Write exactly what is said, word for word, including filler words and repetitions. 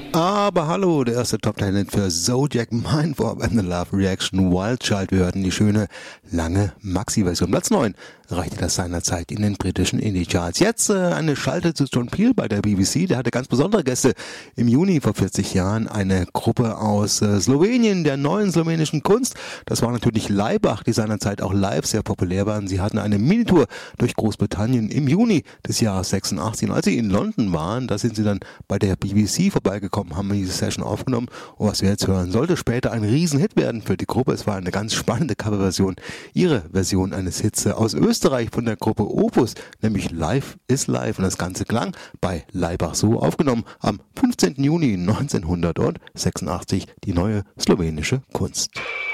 Aber hallo, der erste Top-Talent für Zodiac, Mindwarp and the Love Reaction, Wild Child. Wir hörten die schöne, lange Maxi-Version. Platz neun reichte das seinerzeit in den britischen Indie-Charts. Jetzt äh, eine Schalte zu John Peel bei der B B C. Der hatte ganz besondere Gäste. Im Juni vor vierzig Jahren eine Gruppe aus äh, Slowenien, der neuen slowenischen Kunst. Das war natürlich Laibach, die seinerzeit auch live sehr populär waren. Sie hatten eine Minitour durch Großbritannien im Juni des Jahres sechsundachtzig. Und als sie in London waren, da sind sie dann bei der B B C vorbeigekommen, haben diese Session aufgenommen. Und was wir jetzt hören, sollte später ein Riesenhit werden für die Gruppe. Es war eine ganz spannende Coverversion. Ihre Version eines Hits aus Österreich von der Gruppe Opus, nämlich Life is Life. Und das Ganze klang bei Laibach so, aufgenommen am fünfzehnten Juni neunzehnhundertsechsundachtzig, die neue slowenische Kunst.